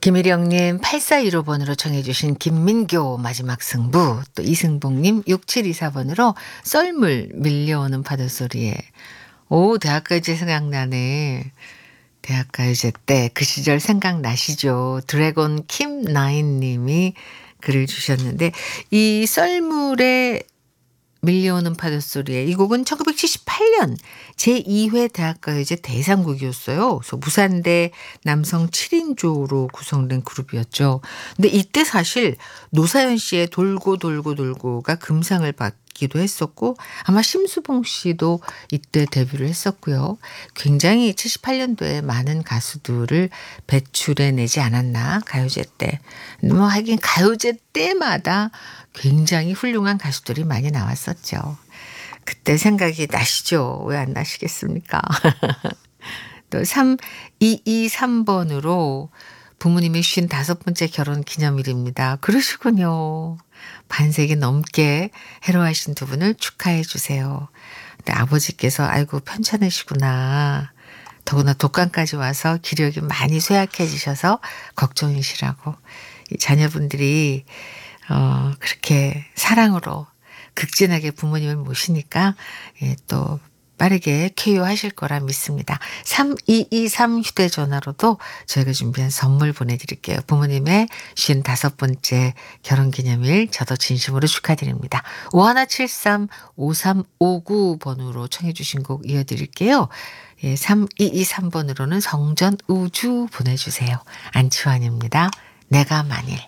김일영님 8415번으로 청해 주신 김민교 마지막 승부, 또 이승복님 6724번으로 썰물 밀려오는 파도소리에. 오, 대학가요제 생각나네. 대학가요제 때 그 시절 생각나시죠? 드래곤 킴나인님이 글을 주셨는데, 이 썰물에 밀려오는 파도소리에, 이 곡은 1978년 제2회 대학가요제 대상곡이었어요. 그래서 무산대 남성 7인조로 구성된 그룹이었죠. 근데 이때 사실 노사연 씨의 돌고 돌고 돌고가 금상을 받기도 했었고, 아마 심수봉 씨도 이때 데뷔를 했었고요. 굉장히 78년도에 많은 가수들을 배출해내지 않았나, 가요제 때. 뭐 하긴 가요제 때마다 굉장히 훌륭한 가수들이 많이 나왔었죠. 그때 생각이 나시죠? 왜 안 나시겠습니까? 또 3223번으로 부모님이 55번째 결혼 기념일입니다. 그러시군요. 반세기 넘게 해로하신 두 분을 축하해 주세요. 근데 아버지께서 아이고 편찮으시구나. 더구나 독감까지 와서 기력이 많이 쇠약해지셔서 걱정이시라고. 이 자녀분들이 그렇게 사랑으로 극진하게 부모님을 모시니까 또 빠르게 쾌유하실 거라 믿습니다. 3223 휴대전화로도 저희가 준비한 선물 보내드릴게요. 부모님의 55번째 결혼기념일 저도 진심으로 축하드립니다. 5173-5359번으로 청해 주신 곡 이어드릴게요. 3223번으로는 성전 우주 보내주세요. 안치환입니다. 내가 만일.